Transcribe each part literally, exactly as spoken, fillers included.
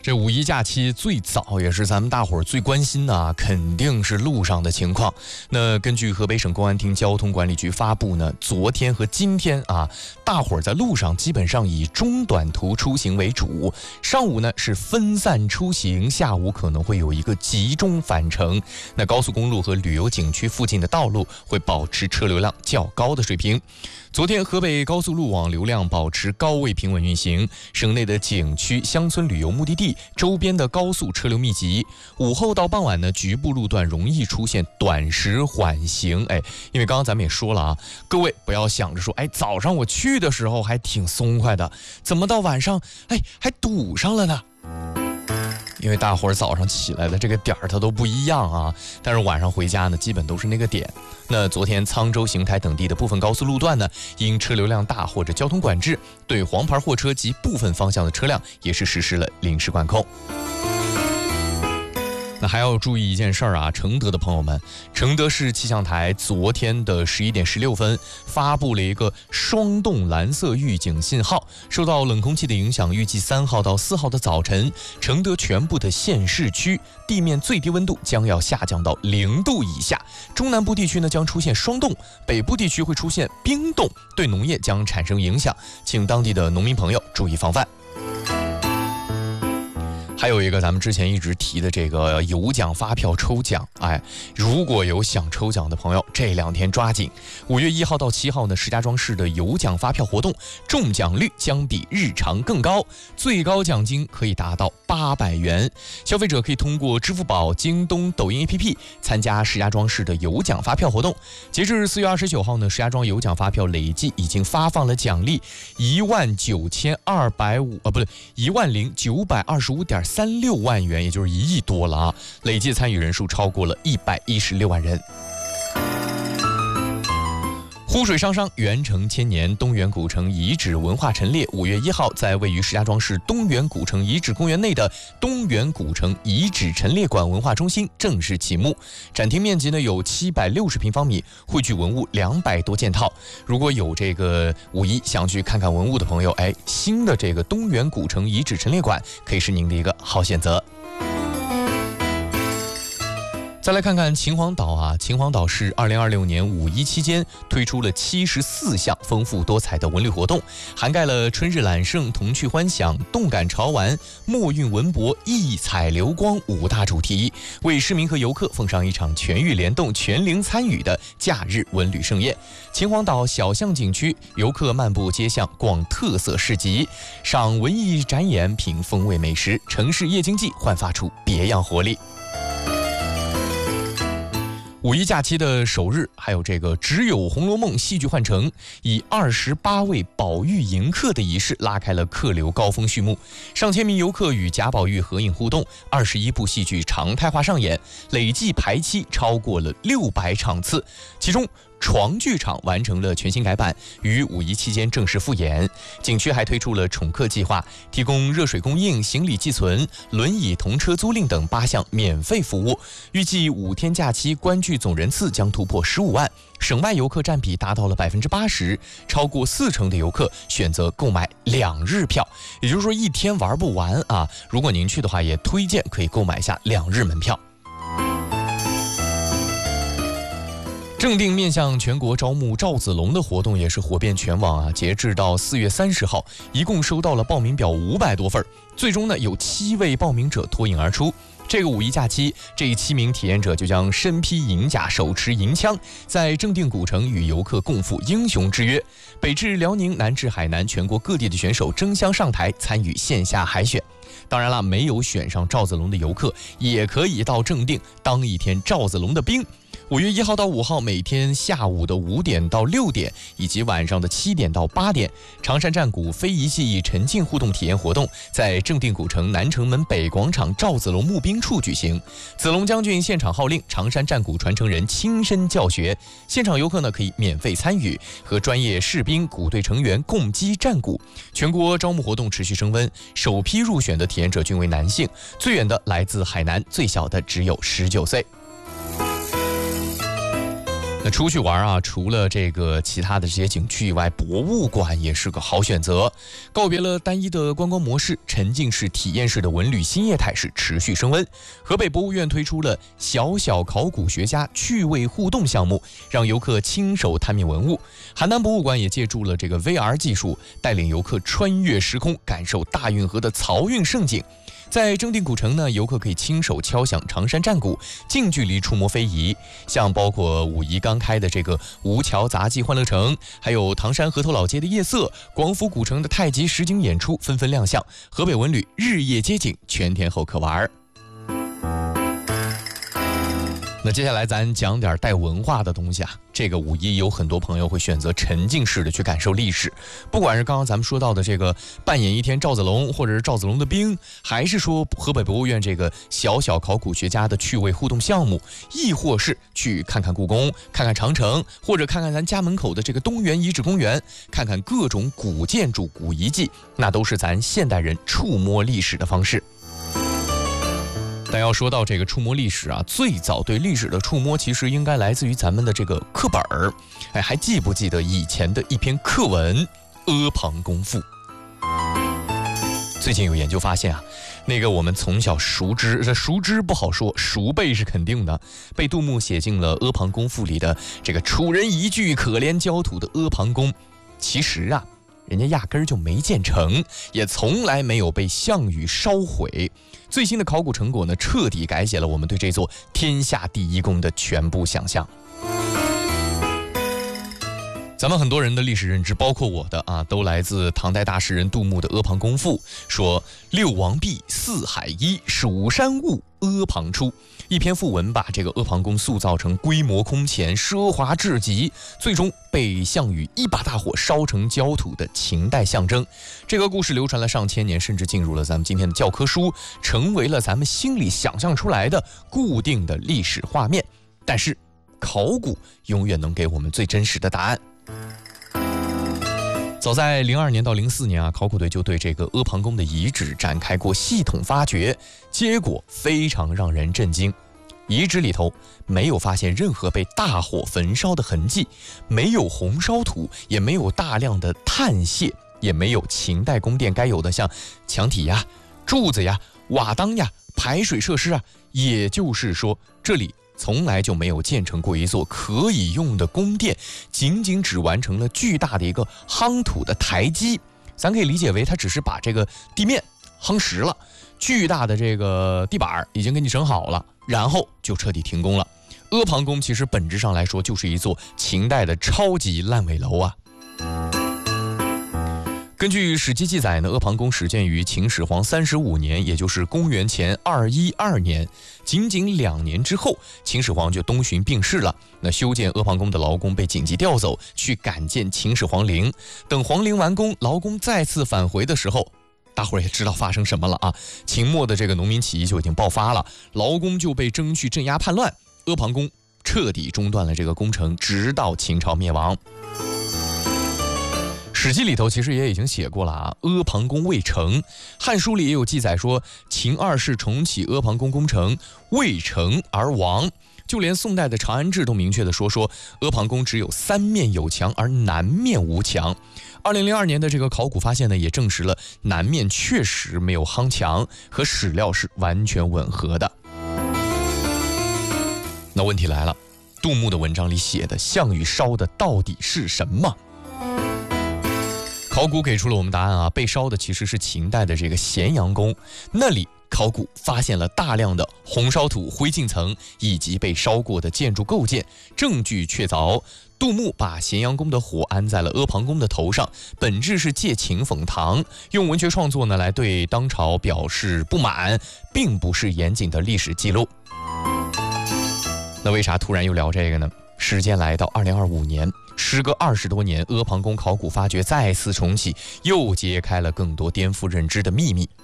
这五一假期最早也是咱们大伙儿最关心的啊，肯定是路上的情况。那根据河北省公安厅交通管理局发布呢，昨天和今天啊，大伙儿在路上基本上以中短途出行为主。上午呢是分散出行，下午可能会有一个集中返程。那高速公路和旅游景区附近的道路会保持车流量较高的水平。昨天河北高速路网流量保持高位平稳运行，省内的景区、乡村旅游目的地周边的高速车流密集。午后到傍晚呢，局部路段容易出现短时缓行。哎，因为刚刚咱们也说了啊，各位不要想着说，哎，早上我去的时候还挺松快的，怎么到晚上，哎，还堵上了呢？因为大伙儿早上起来的这个点儿它都不一样啊，但是晚上回家呢，基本都是那个点。那昨天沧州、邢台等地的部分高速路段呢，因车流量大或者交通管制，对黄牌货车及部分方向的车辆也是实施了临时管控。那还要注意一件事儿啊，承德的朋友们，承德市气象台昨天的十一点十六分发布了一个霜冻蓝色预警信号，受到冷空气的影响，预计三号到四号的早晨，承德全部的县市区地面最低温度将要下降到零度以下，中南部地区呢将出现霜冻，北部地区会出现冰冻，对农业将产生影响，请当地的农民朋友注意防范。还有一个咱们之前一直提的这个有奖发票抽奖，哎，如果有想抽奖的朋友，这两天抓紧。五月一号到七号呢，石家庄市的有奖发票活动，中奖率将比日常更高，最高奖金可以达到八百元。消费者可以通过支付宝、京东、抖音 A P P 参加石家庄市的有奖发票活动。截至四月二十九号呢，石家庄有奖发票累计已经发放了奖励一万九千二百五啊，不对，一万零九百二十五点三六万元，也就是一亿多了啊！累计参与人数超过了一百一十六万人。湖水商商，元城千年东源古城遗址文化陈列，五月一号在位于石家庄市东源古城遗址公园内的东源古城遗址陈列馆文化中心正式启幕。展厅面积呢有七百六十平方米，汇聚文物两百多件套。如果有这个五一想去看看文物的朋友，哎，新的这个东源古城遗址陈列馆可以是您的一个好选择。再来看看秦皇岛啊，秦皇岛市二零二六年五一期间推出了七十四项丰富多彩的文旅活动，涵盖了春日揽胜、童趣欢享、动感潮玩、墨韵文博、异彩流光五大主题，为市民和游客奉上一场全域联动、全龄参与的假日文旅盛宴。秦皇岛小巷景区，游客漫步街巷，逛特色市集，赏文艺展演，品风味美食，城市夜经济焕发出别样活力。五一假期的首日，还有这个只有《红楼梦》戏剧换乘，以二十八位宝玉迎客的仪式拉开了客流高峰序幕。上千名游客与贾宝玉合影互动，二十一部戏剧常态化上演，累计排期超过了六百场次，其中床剧场完成了全新改版，于五一期间正式复演。景区还推出了宠客计划，提供热水供应、行李寄存、轮椅童车租赁等八项免费服务。预计五天假期观剧总人次将突破十五万，省外游客占比达到了百分之八十，超过四成的游客选择购买两日票，也就是说一天玩不完啊！如果您去的话，也推荐可以购买下两日门票。正定面向全国招募赵子龙的活动也是火遍全网啊！截至到四月三十号，一共收到了报名表五百多份，最终呢有七位报名者脱颖而出。这个五一假期，这七名体验者就将身披银甲，手持银枪，在正定古城与游客共赴英雄之约。北至辽宁，南至海南，全国各地的选手争相上台参与线下海选。当然了，没有选上赵子龙的游客也可以到正定当一天赵子龙的兵。五月一号到五号，每天下午的五点到六点，以及晚上的七点到八点，常山战鼓非遗技艺沉浸互动体验活动在正定古城南城门北广场赵子龙募兵处举行。子龙将军现场号令，常山战鼓传承人亲身教学，现场游客呢可以免费参与，和专业士兵、鼓队成员共击战鼓。全国招募活动持续升温，首批入选的体验者均为男性，最远的来自海南，最小的只有十九岁。 那出去玩啊，除了这个其他的这些景区以外，博物馆也是个好选择。告别了单一的观光模式，沉浸式体验式的文旅新业态是持续升温。河北博物院推出了小小考古学家趣味互动项目，让游客亲手探秘文物。邯郸博物馆也借助了这个 V R 技术，带领游客穿越时空，感受大运河的漕运盛景。在正定古城呢，游客可以亲手敲响长山战鼓，近距离触摸非遗。像包括五一刚开的这个吴桥杂技欢乐城，还有唐山河头老街的夜色，广府古城的太极实景演出纷纷亮相。河北文旅日夜街景，全天候可玩。那接下来咱讲点带文化的东西啊。这个五一有很多朋友会选择沉浸式的去感受历史，不管是刚刚咱们说到的这个扮演一天赵子龙，或者是赵子龙的兵，还是说河北博物院这个小小考古学家的趣味互动项目，亦或是去看看故宫，看看长城，或者看看咱家门口的这个东园遗址公园，看看各种古建筑古遗迹，那都是咱现代人触摸历史的方式。但要说到这个触摸历史啊，最早对历史的触摸其实应该来自于咱们的这个课本儿。哎，还记不记得以前的一篇课文《阿房宫赋》？最近有研究发现啊，那个我们从小熟知，这熟知不好说，熟背是肯定的，被杜牧写进了《阿房宫赋》里的这个楚人一句可怜焦土的阿房宫，其实啊，人家压根儿就没建成，也从来没有被项羽烧毁。最新的考古成果呢，彻底改写了我们对这座天下第一宫的全部想象。咱们很多人的历史认知，包括我的啊，都来自唐代大诗人杜牧的《阿房宫赋》，说六王毕，四海一，蜀山兀，阿房出。一篇赋文把这个阿房宫塑造成规模空前、奢华至极，最终被项羽一把大火烧成焦土的秦代象征。这个故事流传了上千年，甚至进入了咱们今天的教科书，成为了咱们心里想象出来的固定的历史画面。但是，考古永远能给我们最真实的答案。早在零二年到零四年啊，考古队就对这个阿房宫的遗址展开过系统发掘，结果非常让人震惊。遗址里头没有发现任何被大火焚烧的痕迹，没有红烧土，也没有大量的碳屑，也没有秦代宫殿该有的像墙体呀、柱子呀、瓦当呀、排水设施啊。也就是说，这里从来就没有建成过一座可以用的宫殿，仅仅只完成了巨大的一个夯土的台基。咱可以理解为它只是把这个地面夯实了，巨大的这个地板已经给你整好了，然后就彻底停工了。阿房宫其实本质上来说就是一座秦代的超级烂尾楼啊。根据史记记载呢，阿房宫始建于秦始皇三十五年，也就是公元前二一二年。仅仅两年之后，秦始皇就东巡病逝了。那修建阿房宫的劳工被紧急调走，去赶建秦始皇陵。等皇陵完工，劳工再次返回的时候，大伙儿也知道发生什么了啊！秦末的这个农民起义就已经爆发了，劳工就被征去镇压叛乱，阿房宫彻底中断了这个工程，直到秦朝灭亡。史记里头其实也已经写过了啊，阿房宫未成。汉书里也有记载说，秦二世重启阿房宫工程未成而亡。就连宋代的长安志都明确的说说阿房宫只有三面有墙，而南面无墙。二零零二年的这个考古发现呢，也证实了南面确实没有夯墙，和史料是完全吻合的。那问题来了，杜牧的文章里写的项羽烧的到底是什么？考古给出了我们答案啊，被烧的其实是秦代的这个咸阳宫，那里考古发现了大量的红烧土、灰烬层以及被烧过的建筑构件，证据确凿。杜牧把咸阳宫的火安在了阿房宫的头上，本质是借秦讽唐，用文学创作呢来对当朝表示不满，并不是严谨的历史记录。那为啥突然又聊这个呢？时间来到二零二五年，时隔二十多年，阿房宫考古发掘再次重启，又揭开了更多颠覆认知的秘密。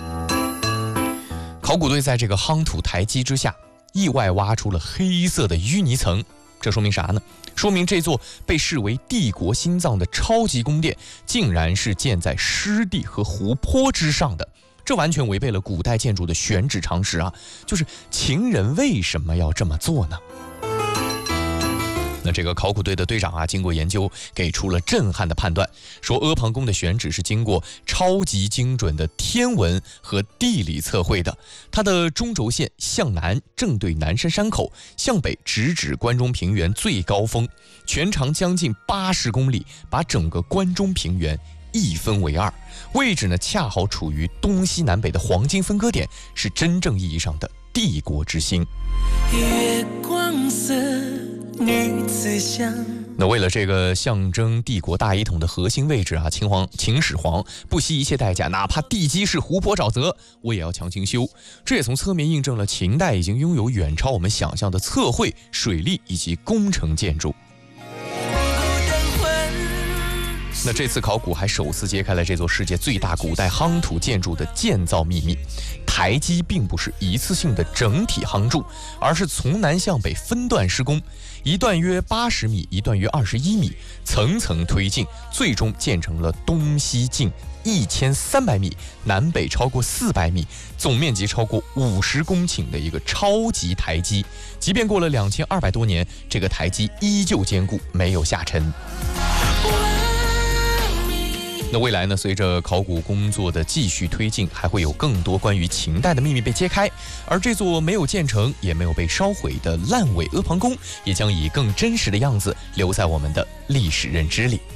考古队在这个夯土台基之下，意外挖出了黑色的淤泥层，这说明啥呢？说明这座被视为帝国心脏的超级宫殿，竟然是建在湿地和湖泊之上的。这完全违背了古代建筑的选址常识啊！就是秦人为什么要这么做呢？ 那这个考古队的队长啊，经过研究，给出了震撼的判断，说阿房宫的选址是经过超级精准的天文和地理测绘的。它的中轴线向南正对南山山口，向北直指关中平原最高峰，全长将近八十公里，把整个关中平原一分为二，位置呢恰好处于东西南北的黄金分割点，是真正意义上的帝国之星。月光色女子香。那为了这个象征帝国大一统的核心位置啊，秦皇秦始皇不惜一切代价，哪怕地基是湖泊沼泽，我也要强行修。这也从侧面印证了秦代已经拥有远超我们想象的测绘、水利以及工程建筑。那这次考古还首次揭开了这座世界最大古代夯土建筑的建造秘密。台基并不是一次性的整体夯筑，而是从南向北分段施工，一段约八十米，一段约二十一米，层层推进，最终建成了东西径一千三百米，南北超过四百米，总面积超过五十公顷的一个超级台基。即便过了两千二百多年，这个台基依旧坚固，没有下沉。那未来呢，随着考古工作的继续推进，还会有更多关于秦代的秘密被揭开，而这座没有建成也没有被烧毁的烂尾阿房宫，也将以更真实的样子留在我们的历史认知里。